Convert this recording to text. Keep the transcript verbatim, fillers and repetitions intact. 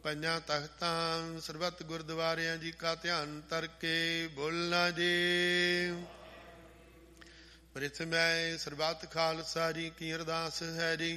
ਪੰਜਾਂ ਤਖਤਾਂ ਸਰਬੱਤ ਗੁਰਦੁਆਰਿਆਂ ਜੀ ਕਾ ਧਿਆਨ ਤਰਕੇ ਬੋਲਣਾ ਜੀ। ਪ੍ਰਿਥਵੀ ਸਰਬੱਤ ਖਾਲਸਾ ਜੀ ਕੀ ਅਰਦਾਸ ਹੈ ਜੀ।